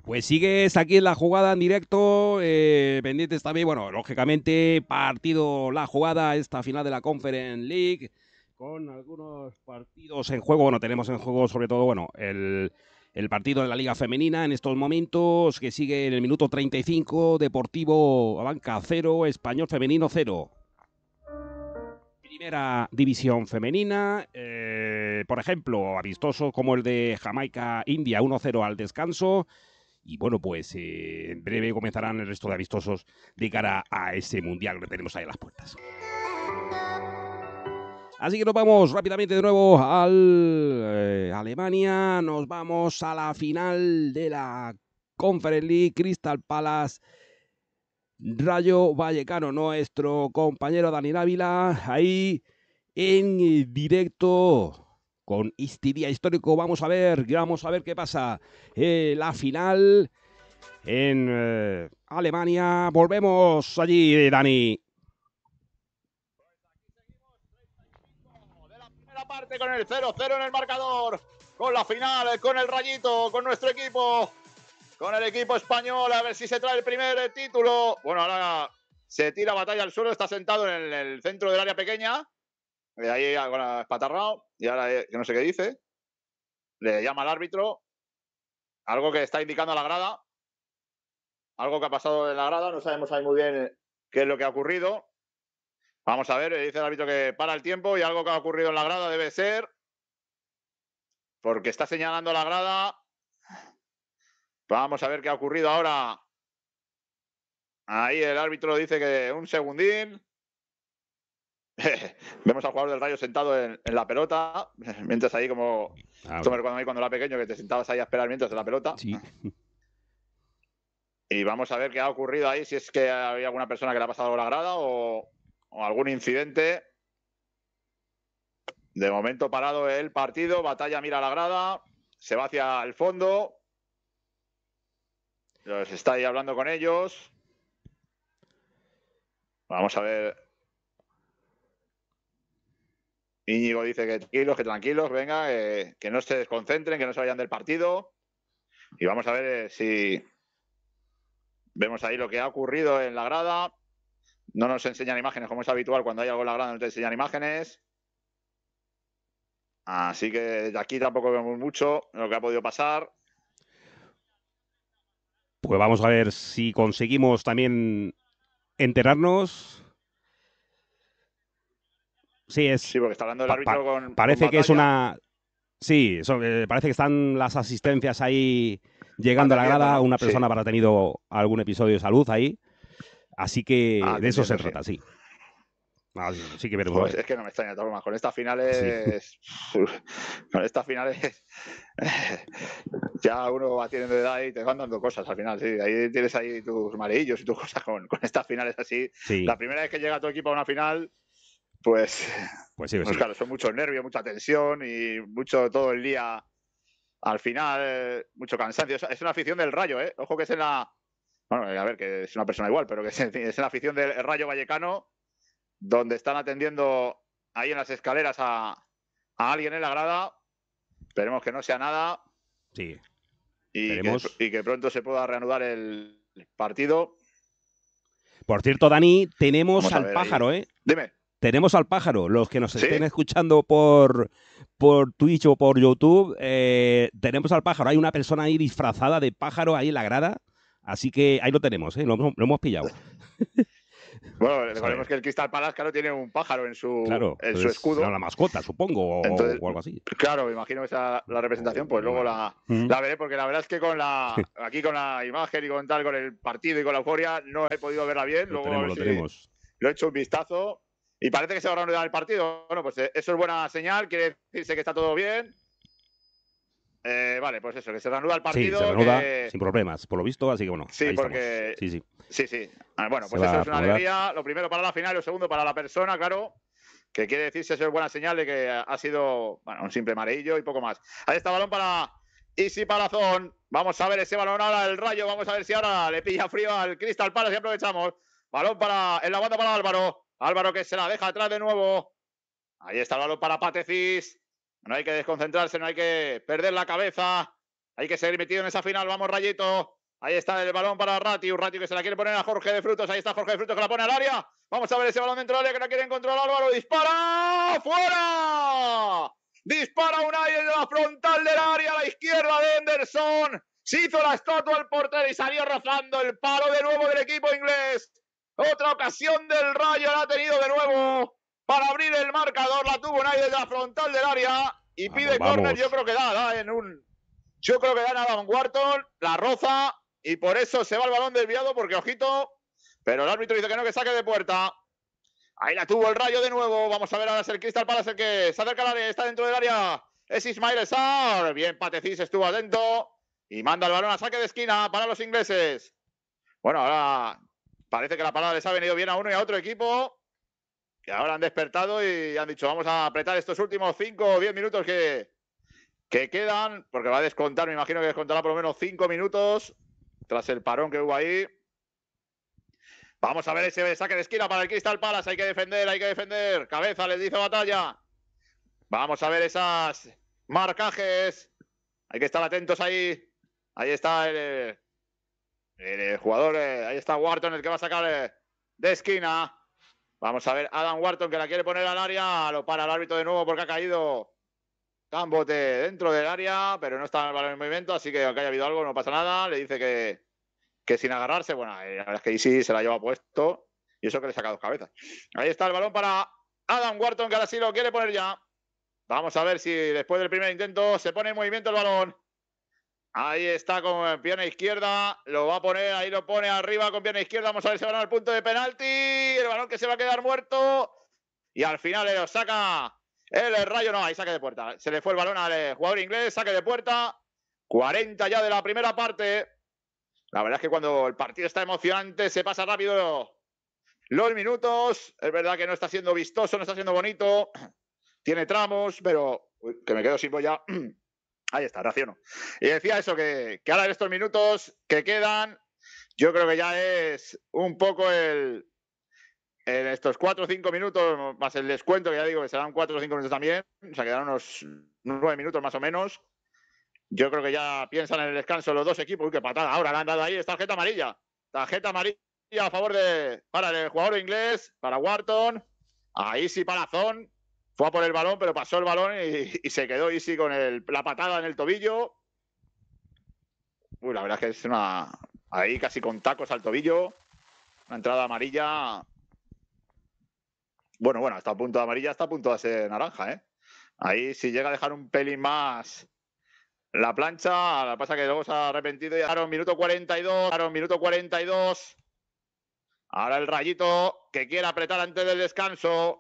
Pues sigues aquí en la jugada en directo, pendientes también, bueno, lógicamente, partido, la jugada, esta final de la Conference League, con algunos partidos en juego. Bueno, tenemos en juego sobre todo, bueno, el partido de la Liga Femenina en estos momentos, que sigue en el minuto 35, Deportivo Abanca 0, Español Femenino 0. Primera división femenina, por ejemplo, amistoso como el de Jamaica-India 1-0 al descanso. Y bueno, pues en breve comenzarán el resto de amistosos de cara a ese mundial que tenemos ahí a las puertas. Así que nos vamos rápidamente de nuevo al Alemania. Nos vamos a la final de la Conference League, Crystal Palace, Rayo Vallecano. Nuestro compañero Dani Ávila ahí en directo con este día histórico. Vamos a ver qué pasa. La final en Alemania. Volvemos allí, Dani. De la primera parte con el 0-0 en el marcador, con la final, con el Rayito, con nuestro equipo, con el equipo español, a ver si se trae el primer título. Bueno, ahora se tira batalla al suelo, está sentado en el centro del área pequeña, de ahí con la espatarrao, y ahora que no sé qué dice, le llama al árbitro, algo que está indicando a la grada, algo que ha pasado en la grada, no sabemos ahí muy bien qué es lo que ha ocurrido. Vamos a ver, dice el árbitro que para el tiempo y algo que ha ocurrido en la grada debe ser, porque está señalando la grada. Vamos a ver qué ha ocurrido ahora. Ahí el árbitro dice que un segundín. Vemos al jugador del Rayo sentado en la pelota, mientras ahí como... Esto me recuerda a mí cuando era pequeño, que te sentabas ahí a esperar mientras en la pelota. Sí. Y vamos a ver qué ha ocurrido ahí, si es que había alguna persona que le ha pasado la grada o algún incidente. De momento parado el partido, Batalla mira la grada, se va hacia el fondo, los está ahí hablando con ellos. Vamos a ver. Íñigo dice que tranquilos, venga, que no se desconcentren, que no se vayan del partido. Y vamos a ver si vemos ahí lo que ha ocurrido en la grada. No nos enseñan imágenes, como es habitual, cuando hay algo en la grada no te enseñan imágenes. Así que de aquí tampoco vemos mucho lo que ha podido pasar. Pues vamos a ver si conseguimos también enterarnos. Sí, Sí, porque está hablando el árbitro parece con que es Batalla. una... Sí, parece que están las asistencias ahí llegando a la Atendiendo, grada. ¿no? Una Sí. persona habrá tenido algún episodio de salud ahí. Así que de eso se trata, sí. Sí que veremos. Pues es que no me extraña de todas formas. Con estas finales. Sí. Con estas finales. Ya uno va teniendo edad y te van dando cosas al final. Sí, ahí tienes ahí tus mareillos y tus cosas con estas finales así. Sí. La primera vez que llega tu equipo a una final, pues sí. Claro, son muchos nervios, mucha tensión y mucho todo el día. Al final, mucho cansancio. Es una afición del Rayo, ¿eh? Ojo que es en la. Bueno, a ver, que es una persona igual, pero que es en la afición del Rayo Vallecano, donde están atendiendo ahí en las escaleras a alguien en la grada. Esperemos que no sea nada. Sí. Y que pronto se pueda reanudar el partido. Por cierto, Dani, tenemos al pájaro, ahí. Dime. Tenemos al pájaro. Los que nos estén escuchando por Twitch o por YouTube, tenemos al pájaro. Hay una persona ahí disfrazada de pájaro ahí en la grada. Así que ahí lo tenemos, ¿eh? Lo hemos pillado. Bueno, recordemos que el Crystal Palace, claro, tiene un pájaro en su escudo. Será la mascota, supongo, entonces, o algo así. Claro, me imagino que esa la representación, pues luego la veré, porque la verdad es que aquí con la imagen y con tal, con el partido y con la euforia, no he podido verla bien. Luego lo tenemos. Lo he hecho un vistazo y parece que se va a reanudar el partido. Bueno, pues eso es buena señal, quiere decirse que está todo bien. Vale, pues eso, que se reanuda el partido. Sí, se reanuda sin problemas, por lo visto, así que bueno. Sí, ahí porque. Estamos. Sí. Bueno, pues eso es una alegría. Lo primero para la final y lo segundo para la persona, claro. Que quiere decirse eso es buena señal de que ha sido un simple mareillo y poco más. Ahí está balón para Isi Palazón. Vamos a ver ese balón ahora, el Rayo. Vamos a ver si ahora le pilla frío al Crystal Palace y aprovechamos. Balón en la banda para Álvaro. Álvaro que se la deja atrás de nuevo. Ahí está el balón para Patecis. No hay que desconcentrarse, no hay que perder la cabeza. Hay que seguir metido en esa final. Vamos, Rayito. Ahí está el balón para Ratiu. Ratiu que se la quiere poner a Jorge de Frutos. Ahí está Jorge de Frutos que la pone al área. Vamos a ver ese balón dentro del área que la quiere encontrar Álvaro. ¡Dispara! ¡Fuera! Dispara Unai en la frontal del área a la izquierda de Henderson. Se hizo la estatua el portero y salió rozando el palo de nuevo del equipo inglés. Otra ocasión del Rayo la ha tenido de nuevo para abrir el marcador. La tuvo Unai desde la frontal del área y pide córner. Yo creo que da en un... Yo creo que da en Adam Wharton, la roza y por eso se va el balón desviado porque, ojito, pero el árbitro dice que no, que saque de puerta. Ahí la tuvo el Rayo de nuevo. Vamos a ver ahora es el Crystal Palace el que se acerca al área, está dentro del área. Es Ismail Sarr. Bien, Patecís estuvo atento y manda el balón a saque de esquina para los ingleses. Bueno, ahora parece que la parada les ha venido bien a uno y a otro equipo, que ahora han despertado y han dicho vamos a apretar estos últimos 5 o 10 minutos que quedan, porque va a descontar, me imagino que descontará por lo menos 5 minutos tras el parón que hubo ahí. Vamos a ver ese saque de esquina para el Crystal Palace. Hay que defender. Cabeza, les dice Batalla. Vamos a ver esas marcajes. Hay que estar atentos ahí. Ahí está el jugador. Ahí está Wharton, el que va a sacar de esquina. Vamos a ver Adam Wharton que la quiere poner al área. Lo para el árbitro de nuevo porque ha caído Cambote dentro del área, pero no está el balón en movimiento, así que aunque haya habido algo no pasa nada. Le dice que sin agarrarse, bueno, la verdad es que ahí sí se la lleva puesto y eso que le saca 2 cabezas. Ahí está el balón para Adam Wharton, que ahora sí lo quiere poner ya. Vamos a ver si después del primer intento se pone en movimiento el balón. Ahí está con pierna izquierda, lo va a poner, ahí lo pone arriba con pierna izquierda. Vamos a ver si balón al punto de penalti, el balón que se va a quedar muerto y al final lo saca el Rayo. No, ahí saque de puerta, se le fue el balón al jugador inglés, saque de puerta. 40 ya de la primera parte. La verdad es que cuando el partido está emocionante se pasa rápido los minutos. Es verdad que no está siendo vistoso, no está siendo bonito. Tiene tramos, pero... Uy, que me quedo sin boya. Ahí está, raciono. Y decía eso, que ahora en estos minutos que quedan, yo creo que ya es un poco en estos 4 o 5 minutos, más el descuento, que ya digo que serán 4 o 5 minutos también. O sea, quedarán unos 9 minutos más o menos. Yo creo que ya piensan en el descanso los dos equipos. Uy, qué patada. Ahora le han dado ahí. Es tarjeta amarilla. Tarjeta amarilla a favor para el jugador inglés, para Wharton. Ahí sí Palazón. Fue a por el balón, pero pasó el balón y se quedó Easy con la patada en el tobillo. Uy, la verdad es que es una... Ahí casi con tacos al tobillo. Una entrada amarilla. Bueno, hasta el punto de amarilla, hasta a punto de ser naranja, ¿eh? Ahí si llega a dejar un pelín más la plancha, la pasa que luego se ha arrepentido y dejaron minuto 42. Ahora el Rayito que quiere apretar antes del descanso.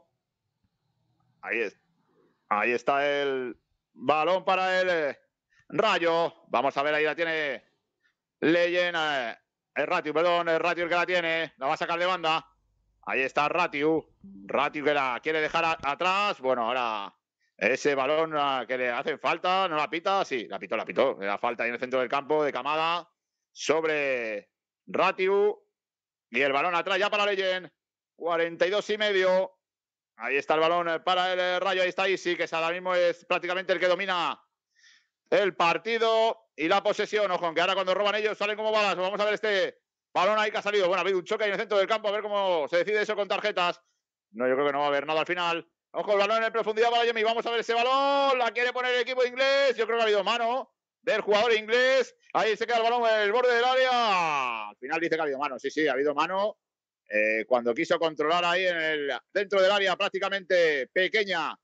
Ahí está el balón para el Rayo. Vamos a ver, ahí la tiene Leyen. El Ratiu el que la tiene. La va a sacar de banda. Ahí está Ratiu que la quiere dejar atrás. Bueno, ahora ese balón que le hacen falta, ¿no la pita? Sí, la pitó. Le da falta ahí en el centro del campo de Camada sobre Ratiu. Y el balón atrás ya para Leyen. 42,5. Ahí está el balón para el Rayo. Ahí está Isi, que ahora mismo es prácticamente el que domina el partido y la posesión. Ojo, que ahora cuando roban ellos salen como balas. Vamos a ver este balón ahí que ha salido. Bueno, ha habido un choque ahí en el centro del campo. A ver cómo se decide eso con tarjetas. No, yo creo que no va a haber nada al final. Ojo, el balón en profundidad para Yemi. Vamos a ver ese balón. La quiere poner el equipo inglés. Yo creo que ha habido mano del jugador inglés. Ahí se queda el balón en el borde del área. Al final dice que ha habido mano. Sí, ha habido mano. Cuando quiso controlar ahí dentro del área prácticamente pequeña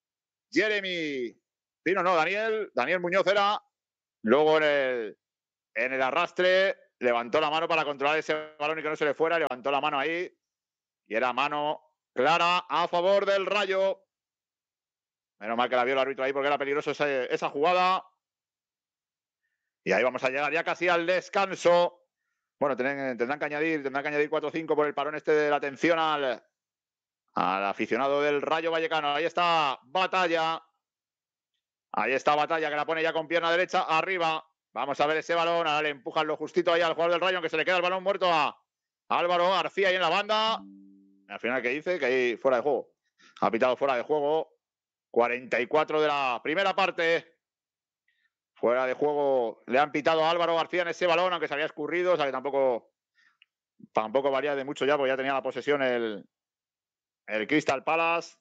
Daniel Muñoz era. Luego en el arrastre levantó la mano para controlar ese balón y que no se le fuera. Levantó la mano ahí y era mano clara a favor del Rayo. Menos mal que la vio el árbitro ahí porque era peligroso esa jugada. Y ahí vamos a llegar ya casi al descanso. Bueno, tendrán que añadir 4 o 5 por el parón de la atención al aficionado del Rayo Vallecano. Ahí está Batalla. Que la pone ya con pierna derecha arriba. Vamos a ver ese balón. Ahora le empujan lo justito ahí al jugador del Rayo, aunque se le queda el balón muerto a Álvaro García ahí en la banda. Al final, ¿qué dice? Que ahí fuera de juego. Ha pitado fuera de juego. 44 de la primera parte. Fuera de juego le han pitado a Álvaro García en ese balón, aunque se había escurrido, o sea que tampoco varía de mucho ya, porque ya tenía la posesión el Crystal Palace.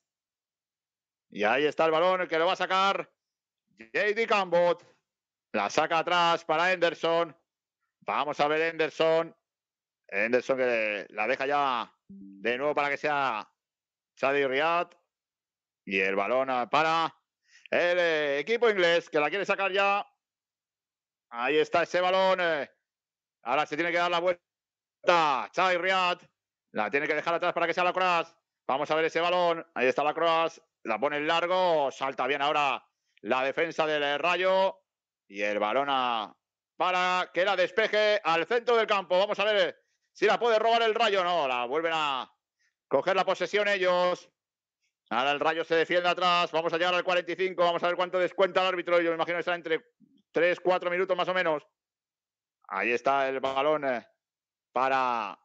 Y ahí está el balón, que lo va a sacar J.D. Cambot. La saca atrás para Henderson. Vamos a ver Henderson. Henderson que la deja ya de nuevo para que sea Chadi Riyad. Y el balón para el equipo inglés, que la quiere sacar ya. Ahí está ese balón. Ahora se tiene que dar la vuelta. Chadi Riyad. La tiene que dejar atrás para que sea la Cross. Vamos a ver ese balón. Ahí está la Cross. La pone en largo. Salta bien ahora la defensa del Rayo. Y el balón para que la despeje al centro del campo. Vamos a ver si la puede robar el Rayo. No, la vuelven a coger la posesión ellos. Ahora el Rayo se defiende atrás. Vamos a llegar al 45. Vamos a ver cuánto descuenta el árbitro. Yo me imagino que estará entre 3-4 minutos más o menos. Ahí está el balón para...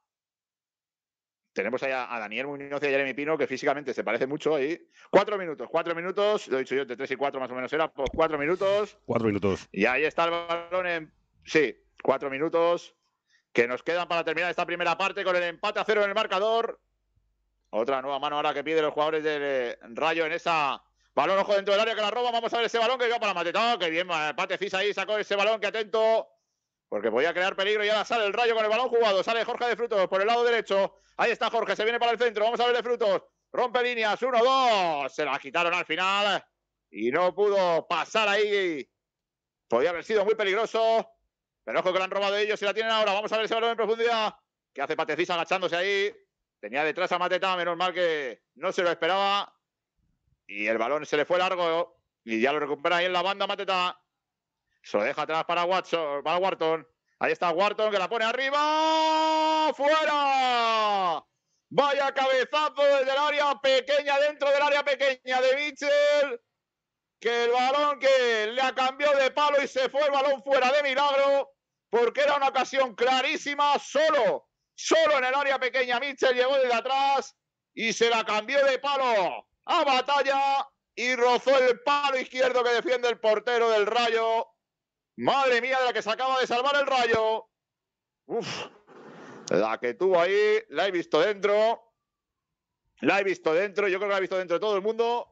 Tenemos ahí a Daniel Muñoz y a Jeremy Pino, que físicamente se parece mucho ahí. 4 minutos. Lo he dicho yo, de 3 y 4 más o menos era. Pues 4 minutos. 4 minutos. Y ahí está el balón en... Sí, 4 minutos que nos quedan para terminar esta primera parte con el empate a 0 en el marcador. Otra nueva mano ahora que pide los jugadores del Rayo en esa... Balón, ojo, dentro del área que la roba. Vamos a ver ese balón que va para Mateta. Que bien, Patefis ahí sacó ese balón, que atento. Porque podía crear peligro y ahora sale el Rayo con el balón jugado. Sale Jorge de Frutos por el lado derecho. Ahí está Jorge, se viene para el centro. Vamos a ver de Frutos. Rompe líneas, 1-2. Se la quitaron al final. Y no pudo pasar ahí. Podía haber sido muy peligroso. Pero ojo que la han robado ellos y la tienen ahora. Vamos a ver ese balón en profundidad. Que hace Patefis agachándose ahí. Tenía detrás a Mateta, menos mal que no se lo esperaba. Y el balón se le fue largo. Y ya lo recupera ahí en la banda Mateta. Se lo deja atrás para Wharton. Ahí está Wharton que la pone arriba. ¡Fuera! Vaya cabezazo desde el área pequeña, dentro del área pequeña de Mitchell. Que el balón que le cambió de palo y se fue el balón fuera de milagro. Porque era una ocasión clarísima. Solo en el área pequeña Mitchell llegó desde atrás y se la cambió de palo a Batalla. Y rozó el palo izquierdo que defiende el portero del Rayo. Madre mía, de la que se acaba de salvar el Rayo. Uf, la que tuvo ahí, la he visto dentro. Yo creo que la ha visto dentro de todo el mundo.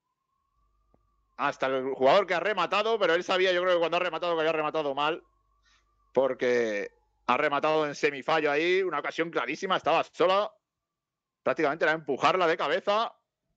Hasta el jugador que ha rematado, pero él sabía, yo creo que cuando ha rematado, que había rematado mal. Porque ha rematado en semifallo ahí, una ocasión clarísima, estaba sola. Prácticamente era empujarla de cabeza.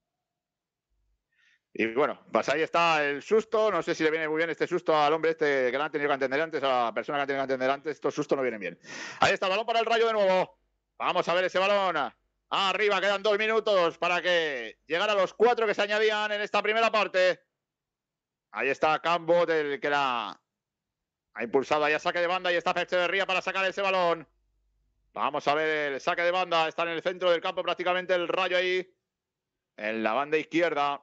Y bueno, pues ahí está el susto. No sé si le viene muy bien este susto al hombre este que le han tenido que entender antes, a la persona que han tenido que entender antes. Estos sustos no vienen bien. Ahí está el balón para el Rayo de nuevo. Vamos a ver ese balón. Arriba, quedan 2 minutos para que llegara a los 4 que se añadían en esta primera parte. Ahí está Cambot, el que la ha impulsado ahí a saque de banda. Y está Echeverría para sacar ese balón. Vamos a ver el saque de banda. Está en el centro del campo prácticamente el Rayo ahí. En la banda izquierda.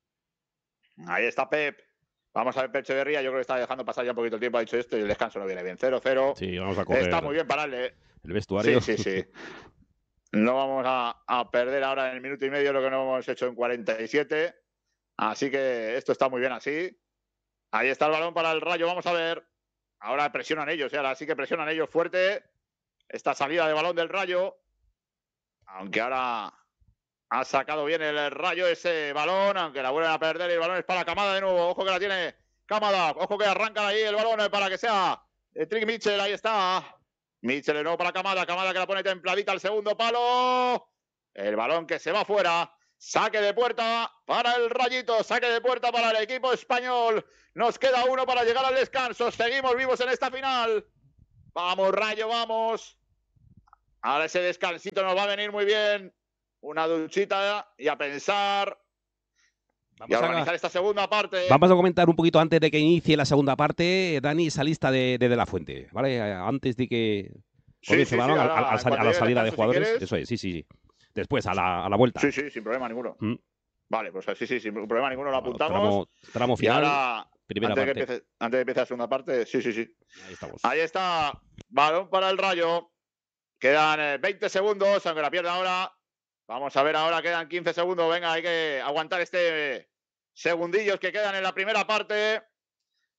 Ahí está Pep. Vamos a ver Pep Echeverría. Yo creo que está dejando pasar ya un poquito el tiempo. Ha dicho esto y el descanso no viene bien. 0-0. Sí, vamos a coger. Está muy bien pararle. El vestuario. Sí. No vamos a perder ahora en el minuto y medio lo que no hemos hecho en 47. Así que esto está muy bien así. Ahí está el balón para el Rayo. Vamos a ver. Ahora presionan ellos. Ahora sí que presionan ellos fuerte. Esta salida de balón del Rayo. Aunque ahora ha sacado bien el Rayo ese balón, aunque la vuelven a perder y el balón es para Kamada de nuevo. Ojo que la tiene Kamada. Ojo que arranca ahí el balón para que sea Trick Mitchell. Ahí está. Mitchell de nuevo para Kamada. Kamada que la pone templadita al segundo palo. El balón que se va fuera. Saque de puerta para el Rayito. Saque de puerta para el equipo español. Nos queda uno para llegar al descanso. Seguimos vivos en esta final. Vamos, Rayo, vamos. Ahora ese descansito nos va a venir muy bien. Una duchita y a pensar. Vamos y a organizar esta segunda parte. Vamos a comentar un poquito antes de que inicie la segunda parte, Dani, esa lista de la Fuente, ¿vale? Antes de que comience a la salida de jugadores. Si eso es, sí. Después, a la vuelta. Sí, sin problema ninguno. Vale, pues sí, sin problema ninguno lo apuntamos. Tramo final, y ahora, primera parte. Antes de que empiece la segunda parte, sí. Ahí estamos. Ahí está, balón para el Rayo. Quedan 20 segundos, aunque la pierda ahora. Vamos a ver ahora, quedan 15 segundos. Venga, hay que aguantar este segundillos que quedan en la primera parte.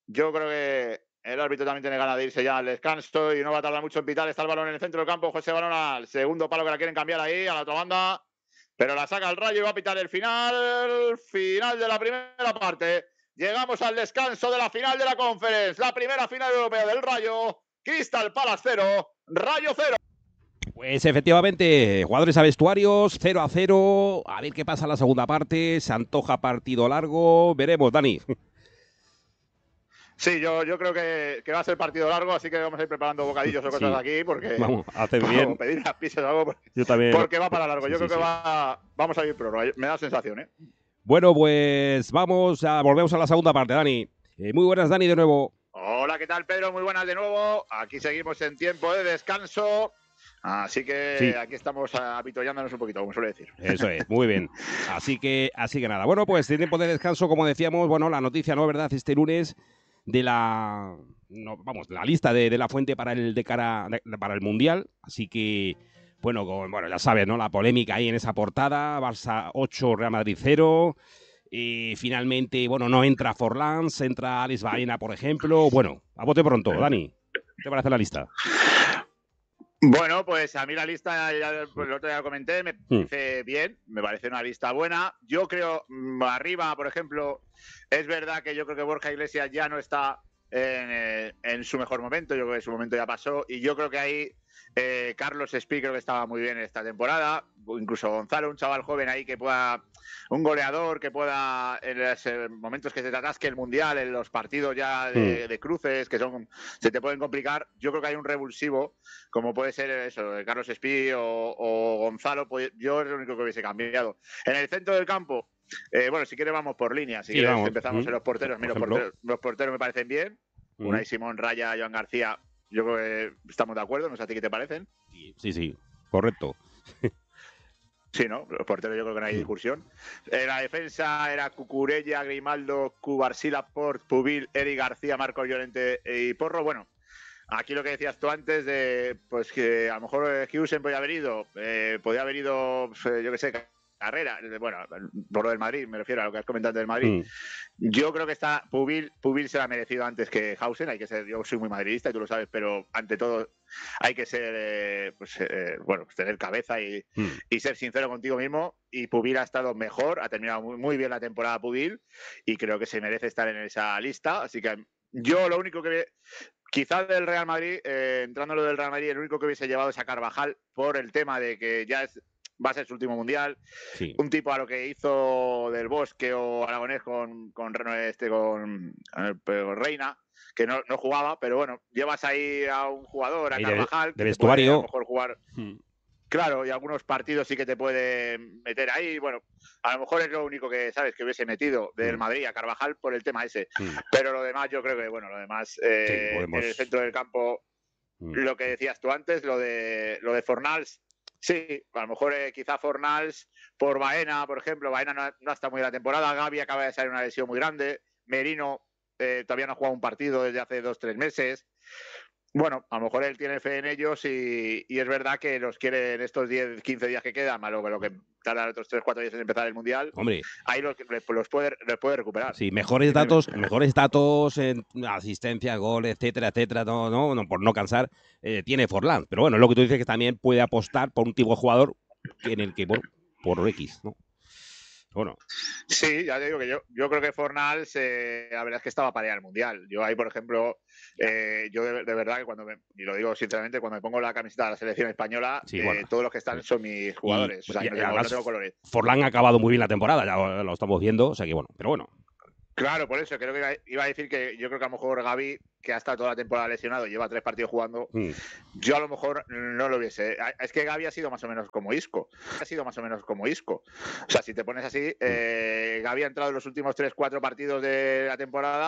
Yo creo que el árbitro también tiene ganas de irse ya al descanso y no va a tardar mucho en pitar. Está el balón en el centro del campo. José Balón al segundo palo que la quieren cambiar ahí, a la otra banda. Pero la saca el Rayo y va a pitar el final de la primera parte. Llegamos al descanso de la final de la Conference. La primera final europea del Rayo. Crystal Palace 0, Rayo 0. Pues efectivamente, jugadores a vestuarios, 0-0. A ver qué pasa en la segunda parte. Se antoja partido largo. Veremos, Dani. Sí, yo creo que va a ser partido largo, así que vamos a ir preparando bocadillos o cosas aquí, porque vamos a hacer bien. Pedir las pizzas o algo, Yo también. Porque va para largo. Yo creo que vamos a ir prórroga. Me da sensación, ¿eh? Bueno, pues volvemos a la segunda parte, Dani. Muy buenas, Dani, de nuevo. Hola, ¿qué tal, Pedro? Muy buenas de nuevo. Aquí seguimos en tiempo de descanso. Así que aquí estamos apitollándonos un poquito, como suele decir. Eso es, muy bien. Así que nada. Bueno, pues en tiempo de descanso, como decíamos, bueno, la noticia, ¿no? ¿Verdad? Este lunes de la lista de la fuente para el Mundial. Así que, bueno, ya sabes, ¿no? La polémica ahí en esa portada. Barça 8, Real Madrid 0. Y finalmente, bueno, no entra Forlán, entra Alex Baena, por ejemplo. Bueno, a bote pronto, Dani. ¿Qué te parece la lista? Bueno, pues a mí la lista, pues el otro día lo comenté, me parece bien, me parece una lista buena. Yo creo, arriba, por ejemplo, es verdad que yo creo que Borja Iglesias ya no está en su mejor momento, yo creo que su momento ya pasó, y yo creo que ahí Carlos Espí creo que estaba muy bien esta temporada, incluso Gonzalo, un chaval joven ahí que pueda, un goleador que pueda en los momentos que se te atasque el Mundial, en los partidos ya de cruces que se te pueden complicar. Yo creo que hay un revulsivo como puede ser eso, Carlos Espí o Gonzalo, pues yo es lo único que hubiese cambiado. En el centro del campo, bueno, si quieres vamos por líneas, si quieres empezamos en los porteros. Los porteros me parecen bien. Unai Simón, Raya, Joan García, yo creo que estamos de acuerdo, no sé a ti qué te parecen. Sí, correcto. Sí, ¿no? Los porteros yo creo que no hay discusión. La defensa era Cucurella, Grimaldo, Cubarsí, Laporte, Pubil, Eric García, Marcos Llorente y Porro. Bueno, aquí lo que decías tú antes de pues que a lo mejor Hughesen podía haber ido, yo qué sé, Carrera, bueno, por lo del Madrid, me refiero a lo que has comentado del Madrid. Yo creo que Pubil se la ha merecido antes que Hausen, yo soy muy madridista y tú lo sabes, pero ante todo hay que ser, tener cabeza y ser sincero contigo mismo, y Pubil ha estado mejor, ha terminado muy, muy bien la temporada Pubil, y creo que se merece estar en esa lista, así que yo lo único que quizás del Real Madrid, entrando a lo del Real Madrid, el único que hubiese llevado es a Carvajal por el tema de que va a ser su último mundial. Sí. Un tipo a lo que hizo Del Bosque o Aragonés con Reina, que no jugaba, pero bueno, llevas ahí a un jugador, a Carvajal, de vestuario, a lo mejor jugar. Claro, y algunos partidos sí que te puede meter ahí. Bueno, a lo mejor es lo único que sabes que hubiese metido del Madrid a Carvajal por el tema ese. Pero lo demás, yo creo que, bueno, en el centro del campo, lo que decías tú antes, lo de Fornals. Sí, a lo mejor quizá Fornals por Baena, por ejemplo. Baena no está muy en la temporada. Gavi acaba de salir una lesión muy grande. Merino todavía no ha jugado un partido desde hace 2-3 meses. Bueno, a lo mejor él tiene fe en ellos y es verdad que los quiere en estos 10-15 días que quedan, más lo que tardan otros 3-4 días en empezar el Mundial. Hombre, ahí los puede recuperar. Sí, mejores datos en asistencia, gol, etcétera, no, por no cansar, tiene Forlán. Pero bueno, lo que tú dices que también puede apostar por un tipo de jugador en el que, por X, ¿no? Bueno. Sí, ya te digo que yo creo que Fornals, la verdad es que estaba para ir al Mundial. Yo ahí, por ejemplo, yo de verdad que y lo digo sinceramente, cuando me pongo la camiseta de la selección española, todos los que están son mis jugadores. No tengo colores. Forlán ha acabado muy bien la temporada, ya lo estamos viendo, o sea que bueno, pero bueno. Claro, por eso creo que iba a decir que yo creo que a lo mejor Gavi, que ha estado toda la temporada lesionado, lleva 3 partidos jugando, yo a lo mejor no lo hubiese. Es que Gavi ha sido más o menos como Isco. O sea, si te pones así, Gavi ha entrado en los últimos 3-4 partidos de la temporada